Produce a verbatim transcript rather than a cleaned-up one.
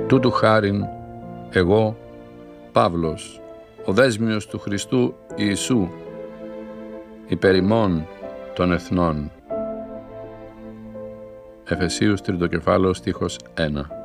Τούτου χάριν εγώ, Παύλος, ο δέσμιος του Χριστού Ιησού, υπέρ ημών των εθνών. Εφεσίους τρίτο κεφάλαιο στίχος ένα.